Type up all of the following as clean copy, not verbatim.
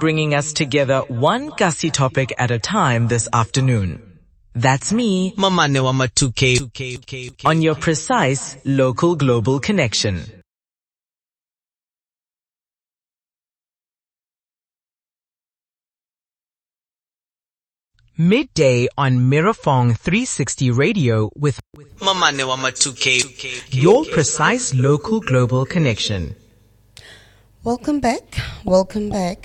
bringing us together one Kasi topic at a time this afternoon. That's me, Mamane wa ma 2K. on your precise local global connection. Midday on Mirafong 360 Radio with Mamane wa ma 2K. your precise local global connection. Welcome back. Bona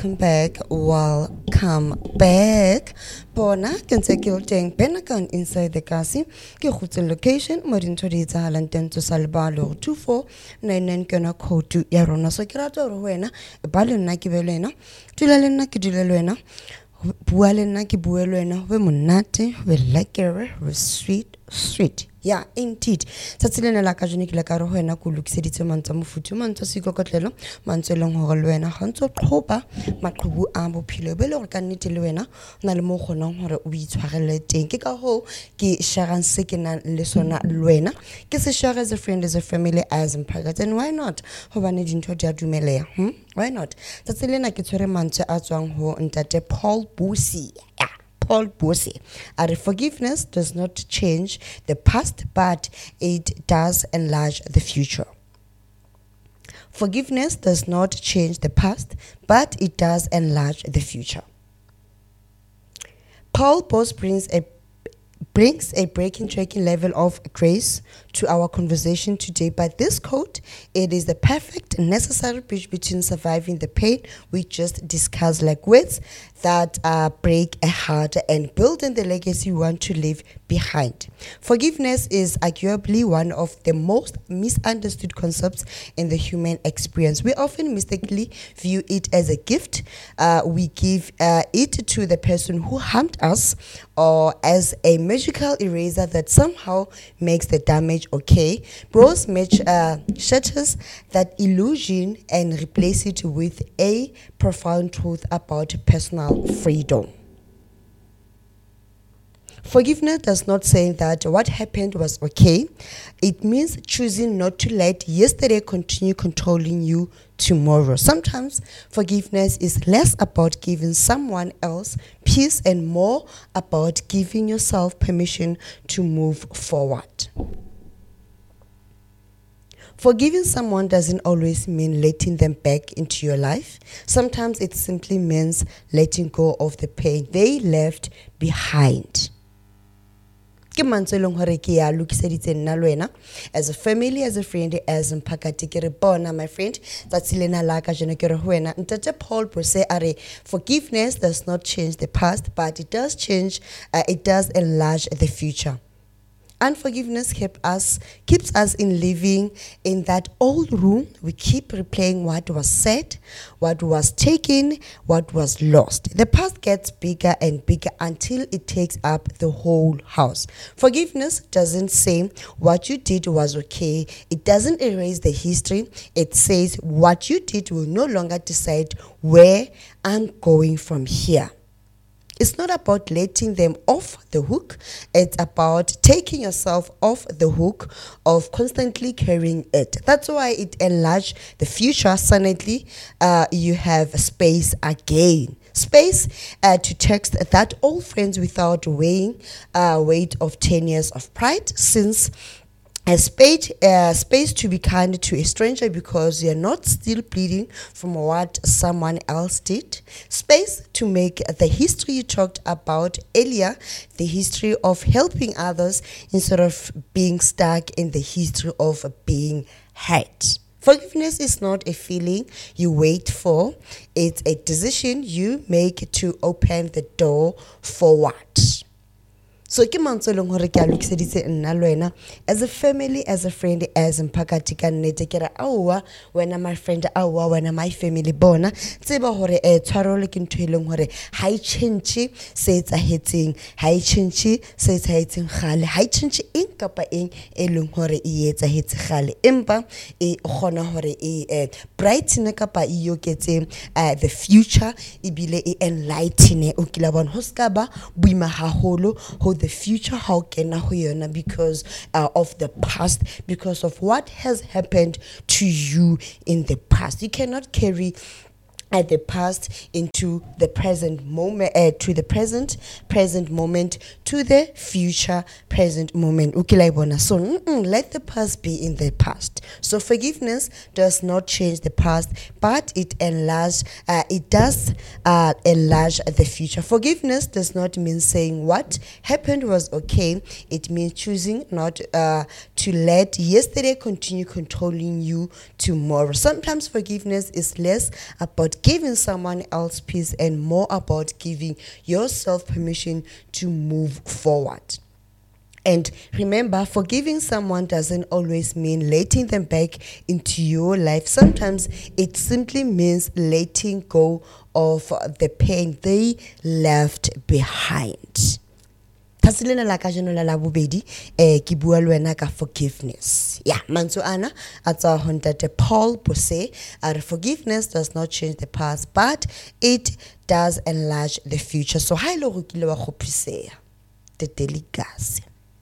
ke ntse ke teng Benakan inside the Kasi ke khutse location mo dintho di tsahalang teng tso sa lebalo 2499 ke na code ya rona so ke rata re wena ba le nna ke be le wena dula le nna ke dula le wena bua le nna ke bue le wena we monate we lekere we sweet yeah indeed tsatsile la ka jone ke la ka re wena go lukiseditse mantsa mofuthi mantsa se ikokotlelo mantsa leng hore le wena ga ntse qhoba maqhubu a bophelo be le gore ka nnete le wena na le mo gonang hore o itshwarelle teng ke ka ho ke sharing se ke na le sona le wena ke se share as a friend as a family as impact and why not hobane dintho di a dumelea why not tsatsile na ke tshwere mantsa a tswang ho ntate Paul Busi forgiveness does not change the past, but it does enlarge the future. Forgiveness does not change the past, but it does enlarge the future. Paul Boss brings a breaking level of grace to our conversation today. But this quote, it is the perfect necessary bridge between surviving the pain we just discussed, like words that break a heart, and building the legacy we want to leave behind. Forgiveness is arguably one of the most misunderstood concepts in the human experience. We often mistakenly view it as a gift. We give it to the person who harmed us, or as a magical eraser that somehow makes the damage okay. Bros shatters that illusion and replace it with a profound truth about personal freedom. Forgiveness does not say that what happened was okay. It means choosing not to let yesterday continue controlling you tomorrow. Sometimes forgiveness is less about giving someone else peace and more about giving yourself permission to move forward. Forgiving someone doesn't always mean letting them back into your life. Sometimes it simply means letting go of the pain they left behind. Ke mantse leng hore ke ya lukiseditse nna le wena as a family, as a friend, as mpakati ke re bona my friend tsatsile na la ka jone ke re ho wena ntate Paul Bose are forgiveness does not change the past, but it does enlarge the future. Unforgiveness keeps us in living in that old room. We keep replaying what was said, what was taken, what was lost. The past gets bigger and bigger until it takes up the whole house. Forgiveness doesn't say what you did was okay. It doesn't erase the history. It says what you did will no longer decide where I'm going from here. It's not about letting them off the hook. It's about taking yourself off the hook of constantly carrying it. That's why it enlarges the future. Suddenly, you have space again. Space to text that old friends without weight of 10 years of pride, since a space to be kind to a stranger because you're not still bleeding from what someone else did. Space to make the history you talked about earlier, the history of helping others instead of being stuck in the history of being hurt. Forgiveness is not a feeling you wait for. It's a decision you make to open the door forward. So ke mantse leng hore ke a lukiseditse nna le wena as a family, as a friend, as mpakati ka nnete ke ra aowa wena my friend, aowa wena my family bona tseba hore tshwarelo ke ntho e leng hore ha e change se etsahetseng, ha e change se etsahetseng gale, ha e change eng kapa eng e leng hore e etsahetse gale, empa e gona hore e brighten kapa e yoketse the future e bile e enlighten o kila bona ho ska ba boima haholo ho the future how kena ho yona because of the past, because of what has happened to you in the past. You cannot carry at the past into the present moment, to the present moment, to the future present moment. So let the past be in the past. So forgiveness does not change the past, but it does enlarge the future. Forgiveness does not mean saying what happened was okay. It means choosing not to let yesterday continue controlling you tomorrow. Sometimes forgiveness is less about giving someone else peace and more about giving yourself permission to move forward. And remember, forgiving someone doesn't always mean letting them back into your life. Sometimes it simply means letting go of the pain they left behind. Thasilena la kajeno la bobedi ke bua le wena ka forgiveness. Yeah, manzo ana atsa hontate Paul Bosse are forgiveness does not change the past, but it does enlarge the future. So ha ile go kile wa khophiseya the delicacy.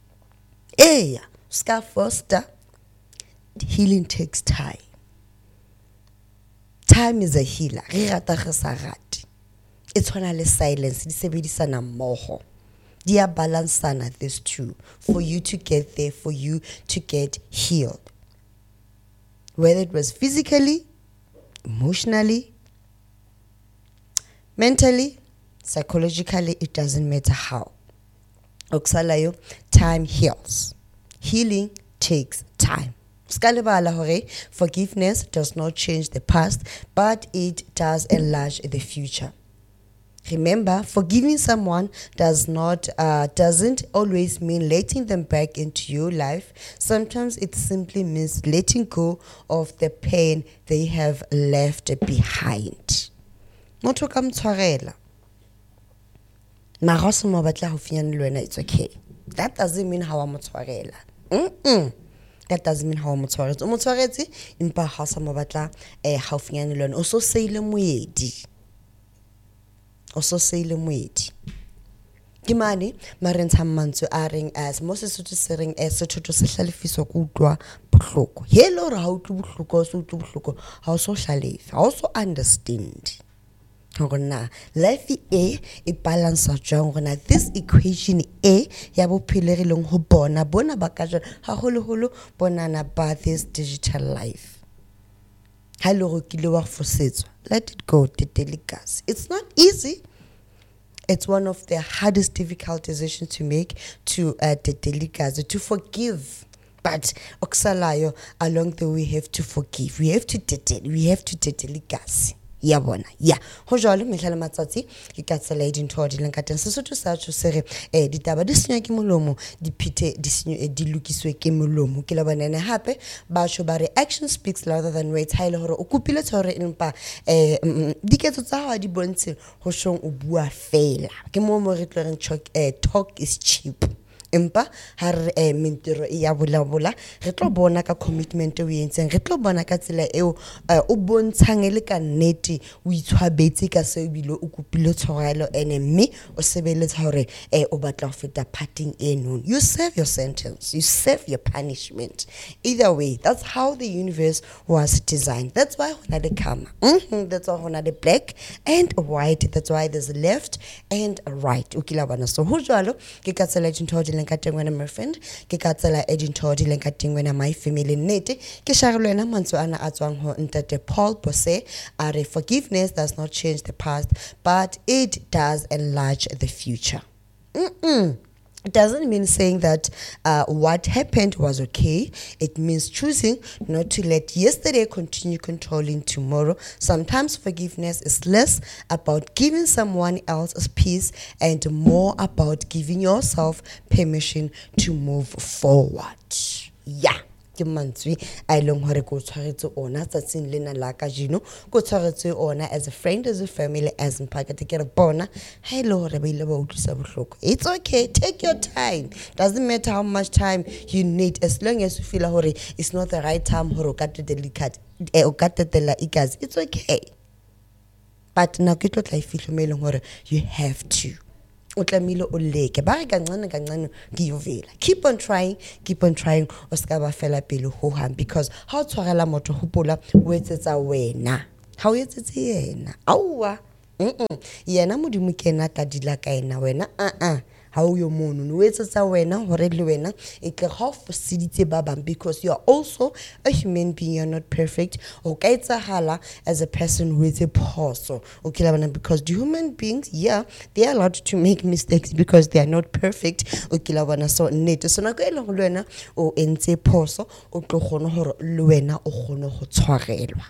Ska foster healing takes time. Time is a healer. Re rata ge sa rate. E tshwana le silence di sebedisana mmogo. Dia balancana these two for you to get there, for you to get healed. Whether it was physically, emotionally, mentally, psychologically, it doesn't matter how. Oksalayo, time heals. Healing takes time. Forgiveness does not change the past, but it does enlarge the future. Remember, forgiving someone doesn't always mean letting them back into your life. Sometimes it simply means letting go of the pain they have left behind. Motho ka mtshwarela. Mara mo batla ho finyana le wena, it's okay. That doesn't mean how I'm mtshwarela. That doesn't mean how I'm mtshwarela. O mtshwaretse impa ha sa mo batla ha finyana le wena. O so seile moedi. Also say le moedi ke mane mare ntsha mantso a reng as mo se sotho se reng sethoto se hlalefiswa go utlwa bohloko hello re ha utlwa bohloko so utlwa bohloko ha o so hlalefa ha o so understand gona life e balance jang gona this equation ya bophelo re leng ho bona ba ka jona ha holo bonana ba this digital life. Let it go, the delicacy. It's not easy. It's one of the hardest, difficult decisions to make to the delicacy, to forgive. But oksalayo, along the way, we have to forgive. We have to delicacy. Ya bona ya ho jwale mehlala matsatsi ke ka tsela e dintho di leng ka teng Sesotho sa tshwe se re ditaba di senywa ke molomo di phete di lokiswe ke molomo ke la banene hape ba tshwe ba re action speaks louder than words ha ile hore o kupile tshore empa diketso tsa ha di bontshe ho shong o bua fela ke mo re tlo reng talk is cheap. Empa har mentiro ya bola re tlo bona ka commitment o yentseng re tlo bona ka tsela eo o bontshang le ka nnete o itshwabetse ka se bile o kupile tshwarelo ene mme o sebeletsa hore o batla ho feta parting eno. You serve your sentence, you serve your punishment. Either way, that's how the universe was designed. That's why hona the karma. That's why hona the black and white. That's why there's left and right. Ukila bana so ho jwalo ke ka tsela dintho when I'm my friend, ke ka tsela edintho di leng ka teng when my family nete ke shagelo ena mantswe ana a tswang ho ntate Paul Bosse are forgiveness does not change the past, but it does enlarge the future. It doesn't mean saying that what happened was okay. It means choosing not to let yesterday continue controlling tomorrow. Sometimes forgiveness is less about giving someone else peace and more about giving yourself permission to move forward. Yeah. Ke mantswe a ileng hore go tshwaretse ona tsatsing lena la ka jino go tshwaretse ona as a friend, as a family, as mpakete ke re bona ha ile hore ba ile ba utlwisa bohloko. It's okay, take your time. Doesn't matter how much time you need, as long as you feel hore it's not the right time hore ka delicate o ka tetela igazi, it's okay. But na ke tlo tla ifihlo me ileng hore you have to utlamile o leke ba re kancane ke yovela. Keep on trying o ska ba fela pele ho hang, because ha o tshwarela motho hopola o etsetsa wena. ha o etsetse yena aowa yena modimo ke ena ka dila ka ena wena ha o yo mono no etsetsa wena hore le wena e tle ga o foseditse ba bang because you are also a human being. You're not perfect o ka etsahala as a person who is a phoso okay la bona because the human beings they are allowed to make mistakes because they are not perfect okay la bona so nnete so na go ele go le wena o entse phoso o tlo gona hore le wena o gone go tshwarelwa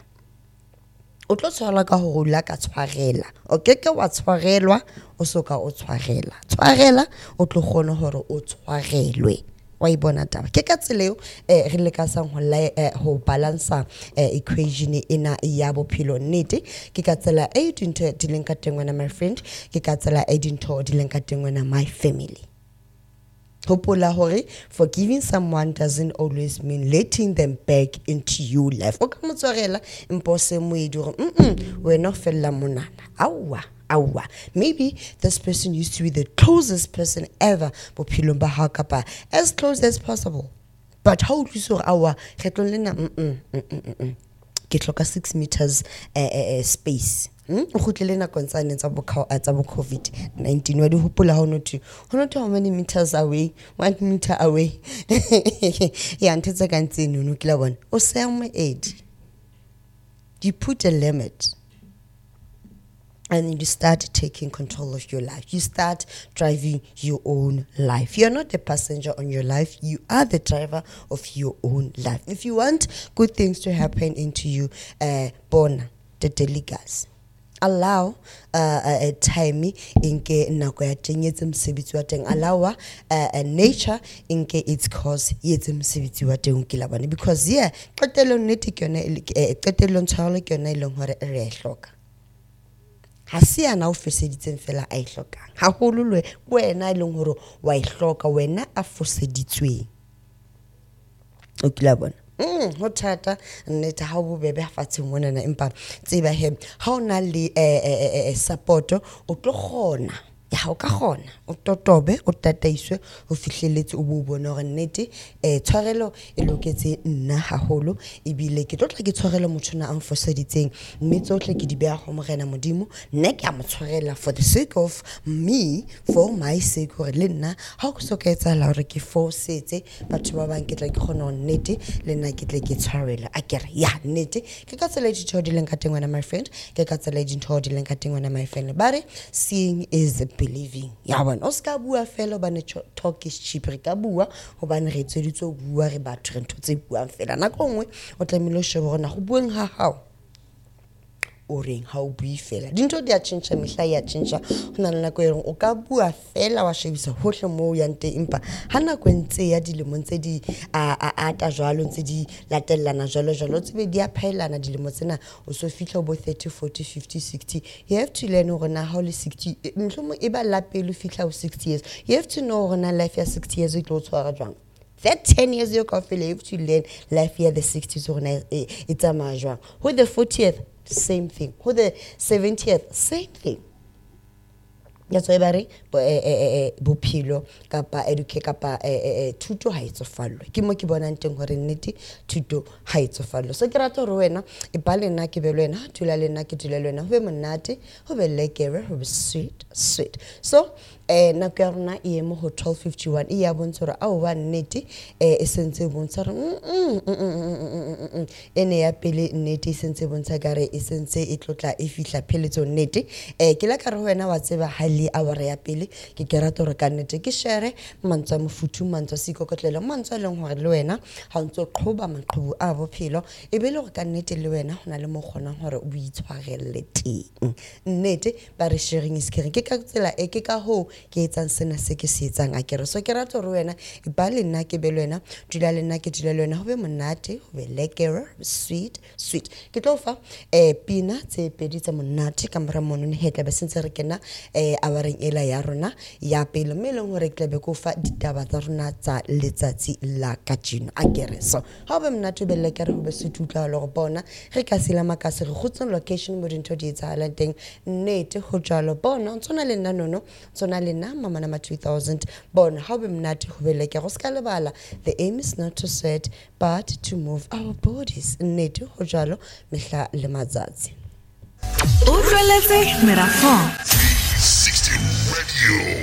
o tlo tshwarela ka go la ka tshwarela okay ke wa tshwarelwa o soka o tshwarela o tlo gone hore o tshwarelwe wa ibona taba ke ka tseleo re le ka sang ho balansa equation ena ya bophelo nnete ke ka tsela e dintho di leng ka tengwana my friend ke ka tsela e dintho di leng ka tengwana my family. Hopola hore forgiving someone doesn't always mean letting them back into your life. O ka motswarela impose moedi hore wena fella monana awa maybe this person used to be the closest person ever bophelong ba hao kapa as close as possible but how do you so awa kgetlong lena ke hloka 6 meters space o khutlele na kontsane tsa bo COVID-19 wa di hopola ho not how many meters away 1 meter away ya ntse ka ntsene no kila bona o se mo edi you put a limit and you start taking control of your life. You start driving your own life. You're not the passenger on your life. You are the driver of your own life. If you want good things to happen into you, bona the deligas. Allow a time inke nako ya teng etse msebetsi wa teng allow nature inke its cause etse msebetsi wa teng ke la bana because qetelo nnete ke yona qetelo ntshwalo ke yona ile hore re hloka ha se yana o feseditseng fela a ihlokang ha hololwe wena ile hore wa ihloka wena a foseditsweng o kila bona ho thata nnete ha bo bebe fatshe mona na empa tseba he ha ona le support o tlo gona ya o ka gona o totobe o tataiswe o fihleletse o bo bona hore nnete tshwarelo e loketse nna haholo ebile ke tlotla ke tshwarelo motšhona a mfoseditseng mme tsotle ke di beya go mogena modimo nne ke a motshwarela for the sake of me for my sake hore le nna ha go soka etsala hore ke fosetse batho ba bang ke tla ke gona nnete le nna ke tle ke tshwarela a kere ya nnete ke ka tsela di tshodi leng ka tengwana my friend ke ka tsela di tshodi leng ka tengwana my friend bare seeing is believing ya bona o ska bua fela ba ne talk is cheap re ka bua hobane re tseditse bua re batho re ntotse bua fela na kongwe o tlamelo shebo gona go bueng ha hao o reng ha o bui fela dinto di a tšhentšha mehla ya tšhentšha hona le nako ere o ka bua fela wa shebisa hohle mo ya nte empa ha nako ntse ya dilemo ntse di ata jwalo ntse di latellana jwalo tsebe di a phaelana dilemo tsena o so fihla bo 30 40 50 60 you have to learn hore na how le 60 mhlomo e ba la pele fihla o 60 years you have to know hore na life ya 60 years e tlo tshwara jwang that 10 years you can feel you have to learn life here the 60s hore it's a majwa who the 40th same thing who the 70th same thing that's why bare bophelo kapa educate kapa thuto ha itsofallwe ke mo ke bona nteng hore nnete thuto ha itsofallwe so ke rata hore wena e ba lena ke be lena thula lena ke tula lena ho be monate ho be lekere ho be sweet so na ka rona e mo ho 1251 e ya bontsha hore a o ba nnete e sentse bontsha hore ene ya pele nnete e sentse bontsha gare e sentse e tlotla e fihla pheletso nnete ke la ka re wena wa tseba hali awara ya pele ke rata hore ka nnete ke share mantswa mofuthu mantswa sikokotlelo mantswa leng hore le wena ha ntse qhoba maqhubu a bophelo e be le hore ka nnete le wena hona le mo kgonang hore o itshwarelle teng nnete ba re sharing is caring ke ka tsela e ke ka ho ke etsang sena se ke se etsang a kere so ke rata hore wena e ba le nna ke be le wena dula le nna ke dula le wena ho be monate ho be lekere sweet ke tlo fa pina tse pedi tsa monate ka mora mono ne hetla be sentse re kena awareng ela ya rona ya pele me leng hore ke be go fa ditaba tsa rona tsa letsatsi la kajeno a kere so ha be monate be lekere ho be se tutla le go bona re ka sela makase re gotse location mo dintho di etsahala teng nnete ho jalo bona tsona le nna nono tsona le nna mama na 2000 bona ha be monate ho be lekere go ska lebala the aim is not to sweat but to move our bodies nnete ho jalo mehla le matsatsi Utlweletse Merafong 16 Radio.